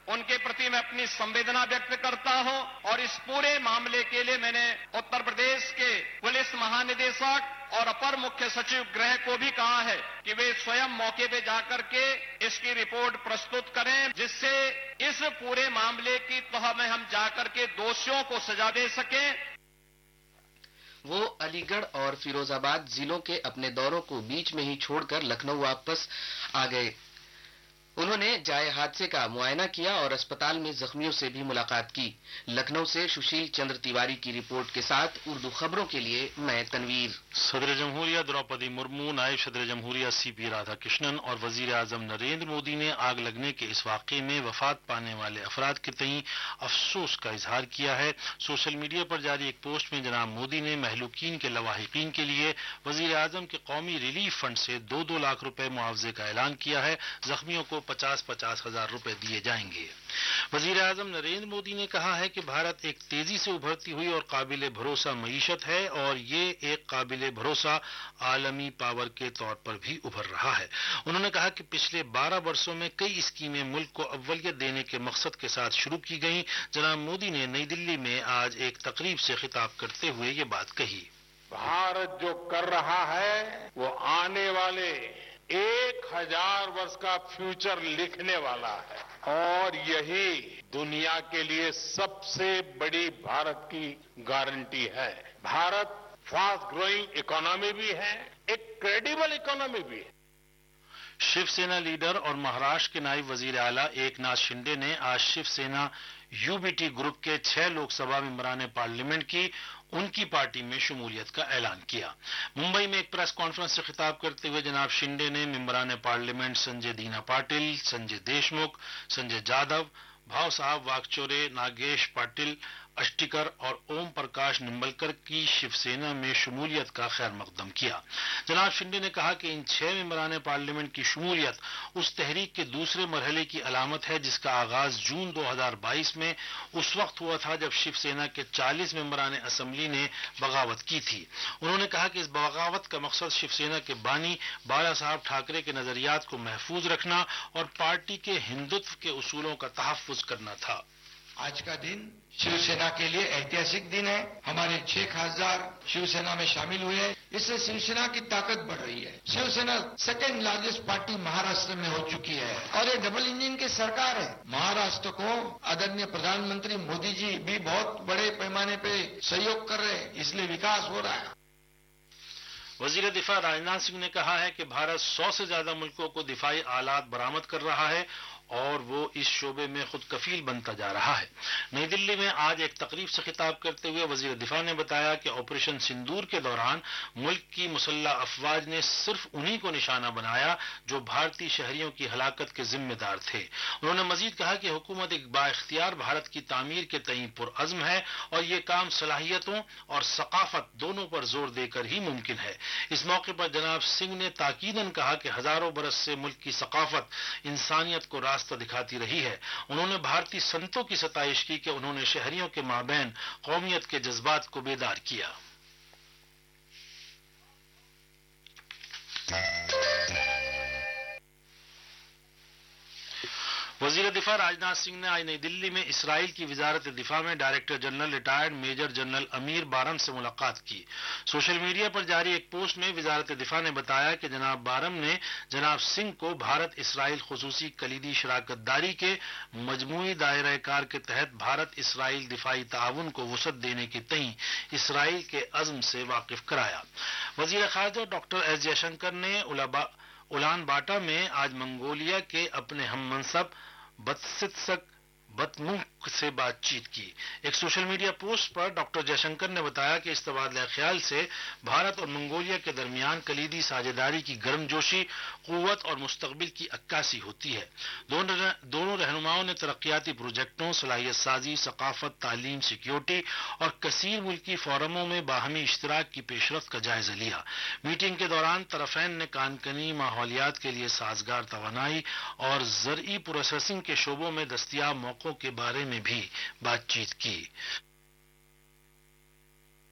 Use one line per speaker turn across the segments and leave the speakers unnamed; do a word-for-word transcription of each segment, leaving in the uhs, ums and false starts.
ان کے प्रति मैं अपनी संवेदना व्यक्त करता हूं और इस पूरे मामले के लिए मैंने उत्तर प्रदेश के पुलिस महानिदेशक और अपर मुख्य सचिव गृह को भी कहा है कि वे स्वयं मौके पे जाकर के इसकी रिपोर्ट प्रस्तुत करें, जिससे इस पूरे मामले की तह में हम जाकर के दोषियों को सजा दे सकें।
वो अलीगढ़ और फिरोजाबाद जिलों के अपने दौरों को बीच में ही छोड़कर लखनऊ वापस आ गए। उन्होंने जाए हादसे का मुआयना किया और अस्पताल में जख्मियों से भी मुलाकात की। लखनऊ से सुशील चंद्र तिवारी की रिपोर्ट के साथ उर्दू खबरों के लिए मैं तनवीर।
सदर जमहूरिया द्रौपदी मुर्मू, नायब सदर जमहूरिया सी पी राधाकृष्णन और वजीर आजम नरेंद्र मोदी ने आग लगने के इस वाकये में वफात पाने वाले अफराद के तईं अफसोस का इजहार किया है। सोशल मीडिया पर जारी एक पोस्ट में जनाब मोदी ने महलूकीन के लवाहिकीन के लिए वजीर आजम के कौमी रिलीफ फंड से दो दो लाख रुपए मुआवजे का ऐलान किया है। जख्मियों को पचास पचास हजार रुपए दिए जाएंगे। वजीर आजम नरेंद्र मोदी ने कहा है कि भारत एक तेजी से उभरती हुई और काबिल भरोसा मईशत है और ये एक काबिल भरोसा आलमी पावर के तौर पर भी उभर रहा है। उन्होंने कहा कि पिछले बारह वर्षों में कई स्कीमें मुल्क को अव्वलियत देने के मकसद के साथ शुरू की गईं। जनाब मोदी ने नई दिल्ली में आज एक तकरीब से खिताब करते हुए ये बात कही।
भारत जो कर रहा है वो आने वाले एक हजार वर्ष का फ्यूचर लिखने वाला है और यही दुनिया के लिए सबसे बड़ी भारत की गारंटी है। भारत फास्ट ग्रोइंग इकोनॉमी भी है, एक क्रेडिबल इकोनॉमी भी है।
शिवसेना लीडर और महाराष्ट्र के नायब वजीर आला एकनाथ शिंदे ने आज शिवसेना यूबीटी ग्रुप के छह लोकसभा मेंबरान पार्लियामेंट की उनकी पार्टी में शमूलियत का ऐलान किया। मुंबई में एक प्रेस कॉन्फ्रेंस से खिताब करते हुए जनाब शिंदे ने मेंबरान पार्लियामेंट संजय दीना पाटिल, संजय देशमुख, संजय जाधव, भाव साहब वाकचौरे, नागेश पाटिल अष्टिकर और ओम प्रकाश निंबलकर की शिवसेना में शमूलियत का खैर मकदम किया। जनाब शिंदे ने कहा कि इन छह मेंबरान पार्लियामेंट की शमूलियत उस तहरीक के दूसरे मरहले की अलामत है जिसका आगाज जून दो हजार बाईस में उस वक्त हुआ था जब शिवसेना के चालीस मेंबरान असम्बली ने बगावत की थी। उन्होंने कहा कि इस बगावत का मकसद शिवसेना के बानी बाला साहब ठाकरे के नजरियात को महफूज रखना और पार्टी के हिंदुत्व के उसूलों का तहफ्फुज करना था।
आज का दिन शिवसेना के लिए ऐतिहासिक दिन है। हमारे छह खासदार शिवसेना में शामिल हुए हैं। इससे शिवसेना की ताकत बढ़ रही है। Shiv Sena second largest party Maharashtra में हो चुकी है और ये डबल इंजन की सरकार है। महाराष्ट्र को आदरणीय प्रधानमंत्री मोदी जी भी बहुत बड़े पैमाने पे सहयोग कर रहे हैं, इसलिए विकास हो रहा है।
वजीर दिफा राजनाथ सिंह ने कहा है कि भारत सौ से ज्यादा मुल्कों को दिफाई आलात बरामद कर रहा है और वो इस शोबे में खुद कफील बनता जा रहा है। नई दिल्ली में आज एक तकरीब से खिताब करते हुए वजीर दिफा ने बताया कि ऑपरेशन सिंदूर के दौरान मुल्क की मुसल्लह अफवाज ने सिर्फ उन्हीं को निशाना बनाया जो भारतीय शहरियों की हलाकत के जिम्मेदार थे। उन्होंने मजीद कहा कि हुकूमत एक बाइख्तियार भारत की तामीर के तईं पुरअज़्म है और ये काम सलाहियतों और सकाफत दोनों पर जोर देकर ही मुमकिन है। इस मौके पर जनाब सिंह ने ताकीदन कहा कि हजारों बरस से मुल्क की सकाफत इंसानियत को रास्ता दिखाती रही है। उन्होंने भारतीय संतों की सताइश की कि उन्होंने शहरियों के माबैन कौमियत के जज्बात को बेदार किया। वजीर दिफा राजनाथ सिंह ने आज नई दिल्ली में इसराइल की वजारत दिफा में director general retired major general Amir बारम से मुलाकात की। सोशल मीडिया पर जारी एक पोस्ट में वजारत दिफा ने बताया कि जनाब बारम ने जनाब सिंह को भारत इसराइल खुसूसी कलीदी शराकतदारी के मजमूई दायरा कार के तहत भारत इसराइल दिफाई ताउन को वसअत देने के तईं इसराइल के अज़्म से वाकिफ कराया। वजीर खारजा डॉक्टर एस जयशंकर ने उलान बाटा में आज मंगोलिया के अपने हम मनसब बत्सित्सक बतमुख से बातचीत की। एक सोशल मीडिया पोस्ट पर डॉक्टर जयशंकर ने बताया कि इस तबादला ख्याल से भारत और मंगोलिया के दरमियान कलीदी साझेदारी की गर्मजोशी, कुव्वत और मुस्तकबिल की अक्कासी होती है। दोनों दोनों रहनुमाओं ने तरक्याती प्रोजेक्टों, सलाहियत साजी, सकाफत, तालीम, सिक्योरिटी और कसीर मुल्की फोरमों में बाहमी इश्तराक की पेशरफ्त का जायजा लिया। मीटिंग के दौरान तरफैन ने कानकनी, माहौलियात के लिए साजगार तवानाई और ज़रई प्रोसेसिंग के शोबों में दस्तियाब मौकों के बारे में भी बातचीत की।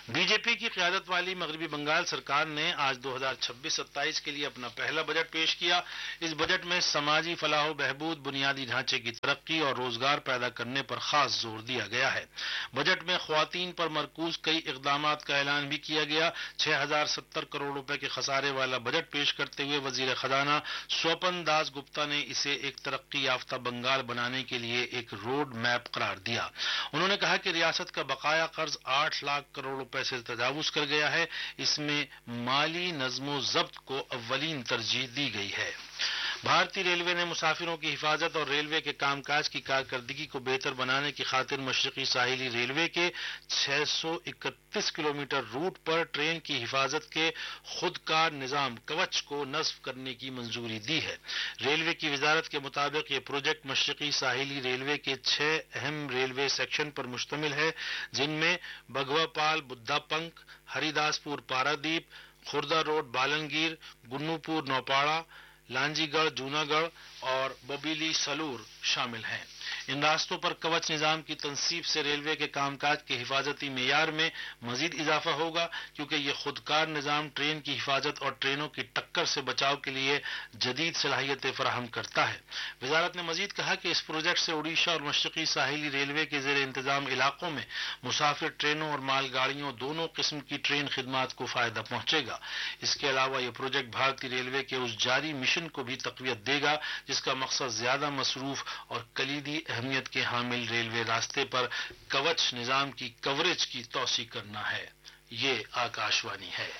بی جے پی کی قیادت والی مغربی بنگال سرکار نے آج دو ہزار چھبیس ستائیس کے لیے اپنا پہلا بجٹ پیش کیا۔ اس بجٹ میں سماجی فلاح و بہبود، بنیادی ڈھانچے کی ترقی اور روزگار پیدا کرنے پر خاص زور دیا گیا ہے۔ بجٹ میں خواتین پر مرکوز کئی اقدامات کا اعلان بھی کیا گیا۔ چھ ہزار ستر کروڑ روپے کے خسارے والا بجٹ پیش کرتے ہوئے وزیر خزانہ سوپن داس گپتا نے اسے ایک ترقی یافتہ بنگال بنانے کے لیے ایک روڈ میپ قرار دیا۔ انہوں نے کہا کہ ریاست کا بقایا قرض آٹھ لاکھ کروڑ روپے سے تجاوز کر گیا ہے۔ اس میں مالی نظم و ضبط کو اولین ترجیح دی گئی ہے۔ بھارتی ریلوے نے مسافروں کی حفاظت اور ریلوے کے کام کاج کی کارکردگی کو بہتر بنانے کی خاطر مشرقی ساحلی ریلوے کے چھ سو اکتیس کلومیٹر روٹ پر ٹرین کی حفاظت کے خودکار نظام کوچ کو نصب کرنے کی منظوری دی ہے۔ ریلوے کی وزارت کے مطابق یہ پروجیکٹ مشرقی ساحلی ریلوے کے چھ اہم ریلوے سیکشن پر مشتمل ہے، جن میں بگوا پال بدھا پنک، ہری داس پور پارادیپ، خوردہ روڈ بالنگیر، گنو پور نوپاڑا، لانجی گڑھ جوناگڑھ اور بوبیلی سلور شامل ہیں۔ ان راستوں پر کوچ نظام کی تنصیب سے ریلوے کے کام کاج کے حفاظتی معیار میں مزید اضافہ ہوگا، کیونکہ یہ خودکار نظام ٹرین کی حفاظت اور ٹرینوں کی ٹکر سے بچاؤ کے لیے جدید صلاحیتیں فراہم کرتا ہے۔ وزارت نے مزید کہا کہ اس پروجیکٹ سے اڈیشہ اور مشرقی ساحلی ریلوے کے زیر انتظام علاقوں میں مسافر ٹرینوں اور مال گاڑیوں دونوں قسم کی ٹرین خدمات کو فائدہ پہنچے گا۔ اس کے علاوہ یہ پروجیکٹ بھارتی ریلوے کے اس جاری مشن کو بھی تقویت دے گا جس کا مقصد زیادہ مصروف اور کلیدی اہمیت کے حامل ریلوے راستے پر کوچ نظام کی کوریج کی توسیع کرنا ہے۔ یہ آکاشوانی ہے۔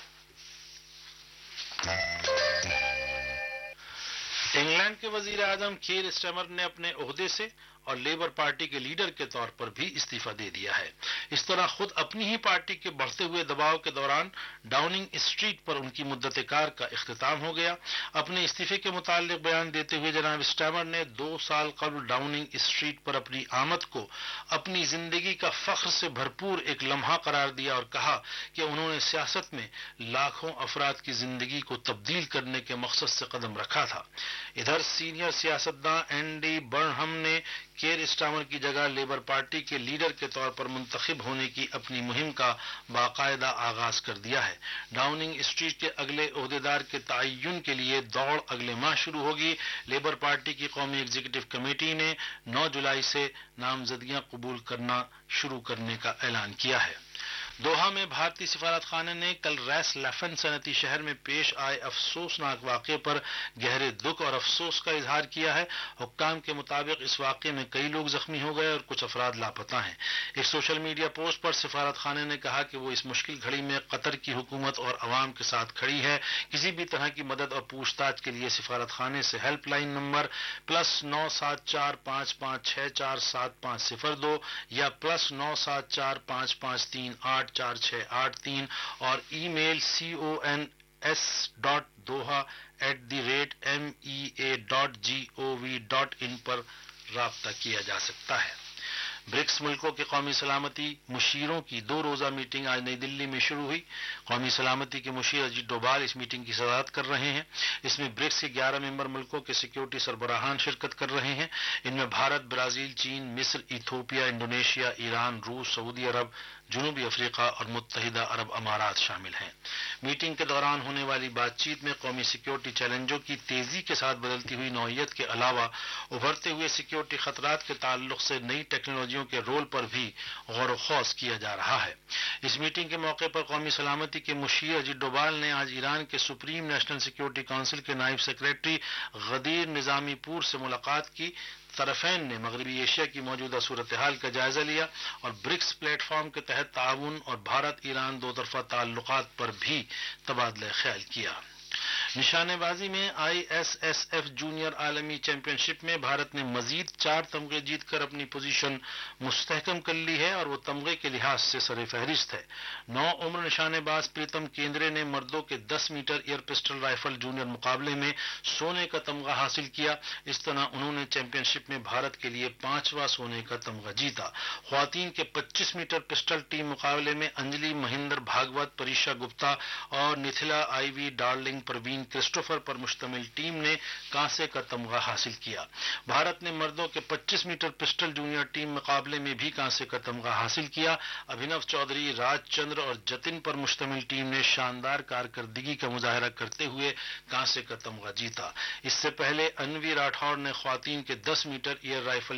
انگلینڈ کے وزیر اعظم کیر اسٹیمر نے اپنے عہدے سے اور لیبر پارٹی کے لیڈر کے طور پر بھی استعفی دے دیا ہے۔ اس طرح خود اپنی ہی پارٹی کے بڑھتے ہوئے دباؤ کے دوران ڈاؤننگ اسٹریٹ پر ان کی مدت کار کا اختتام ہو گیا۔ اپنے استعفے کے متعلق بیان دیتے ہوئے جناب اسٹیمر نے دو سال قبل ڈاؤننگ اسٹریٹ پر اپنی آمد کو اپنی زندگی کا فخر سے بھرپور ایک لمحہ قرار دیا اور کہا کہ انہوں نے سیاست میں لاکھوں افراد کی زندگی کو تبدیل کرنے کے مقصد سے قدم رکھا تھا۔ ادھر سینئر سیاستداں اینڈی برنہم نے کیر اسٹامر کی جگہ لیبر پارٹی کے لیڈر کے طور پر منتخب ہونے کی اپنی مہم کا باقاعدہ آغاز کر دیا ہے۔ ڈاؤننگ اسٹریٹ کے اگلے عہدیدار کے تعین کے لیے دوڑ اگلے ماہ شروع ہوگی۔ لیبر پارٹی کی قومی ایگزیکٹو کمیٹی نے نو جولائی سے نامزدگیاں قبول کرنا شروع کرنے کا اعلان کیا ہے۔ دوحہ میں بھارتی سفارت خانے نے کل ریس لیفن صنعتی شہر میں پیش آئے افسوسناک واقعے پر گہرے دکھ اور افسوس کا اظہار کیا ہے۔ حکام کے مطابق اس واقعے میں کئی لوگ زخمی ہو گئے اور کچھ افراد لاپتہ ہیں۔ ایک سوشل میڈیا پوسٹ پر سفارت خانے نے کہا کہ وہ اس مشکل گھڑی میں قطر کی حکومت اور عوام کے ساتھ کھڑی ہے۔ کسی بھی طرح کی مدد اور پوچھ تاچھ کے لیے سفارت خانے سے help line number plus no سات چار پانچ پانچ چھ چار سات پانچ صفر دو یا پلس نو سات چار پانچ پانچ تین آٹھ چار چھ آٹھ تین اور ای میل سی O N S dot Doha at the rate M E a dot G O we dot ان پر رابطہ کیا جا سکتا ہے۔ برکس ملکوں کے قومی سلامتی مشیروں کی دو روزہ میٹنگ آج نئی دلی میں شروع ہوئی۔ قومی سلامتی کے مشیر اجیت ڈوبھال اس میٹنگ کی صدارت کر رہے ہیں۔ اس میں برکس کے گیارہ ممبر ملکوں کے سیکیورٹی سربراہان شرکت کر رہے ہیں۔ ان میں بھارت، برازیل، چین، مصر، ایتھوپیا، انڈونیشیا، ایران، روس، سعودی عرب، جنوبی افریقہ اور متحدہ عرب امارات شامل ہیں۔ میٹنگ کے دوران ہونے والی بات چیت میں قومی سیکیورٹی چیلنجوں کی تیزی کے ساتھ بدلتی ہوئی نوعیت کے علاوہ ابھرتے ہوئے سیکیورٹی خطرات کے تعلق سے نئی ٹیکنالوجیوں کے رول پر بھی غور و خوض کیا جا رہا ہے۔ اس میٹنگ کے موقع پر قومی سلامتی کے مشیر اجیت ڈوبھال نے آج ایران کے سپریم نیشنل سیکیورٹی کونسل کے نائب سیکریٹری غدیر نظامی پور سے ملاقات کی۔ طرفین نے مغربی ایشیا کی موجودہ صورتحال کا جائزہ لیا اور برکس پلیٹ فارم کے تحت تعاون اور بھارت ایران دو طرفہ تعلقات پر بھی تبادلہ خیال کیا۔ نشانے بازی میں I S S F junior عالمی چیمپئن شپ میں بھارت نے مزید چار تمغے جیت کر اپنی پوزیشن مستحکم کر لی ہے اور وہ تمغے کے لحاظ سے سر فہرست ہے۔ نو عمر نشانے باز پریتم کیندرے نے مردوں کے دس metre year pistol rifle junior مقابلے میں سونے کا تمغہ حاصل کیا۔ اس طرح انہوں نے چیمپئن شپ میں بھارت کے لیے پانچواں سونے کا تمغہ جیتا۔ خواتین کے پچیس میٹر پسٹل ٹیم مقابلے میں انجلی مہندر بھاگوت، پریشا گپتا اور نتھلا آئی وی ڈارلنگ پروین خواتین کرسٹوفر پر مشتمل ٹیم نے کانسے کا تمغہ حاصل کیا۔ بھارت نے مردوں کے پچیس میٹر پسٹل جونیئر ٹیم مقابلے میں بھی کانسے کا تمغہ حاصل کیا۔ ابھینو چودھری، راج چندر اور جتن پر مشتمل ٹیم نے شاندار کارکردگی کا مظاہرہ کرتے ہوئے کانسے کا تمغہ جیتا۔ اس سے پہلے انوی راٹھوڑ نے خواتین کے دس میٹر ایئر رائفل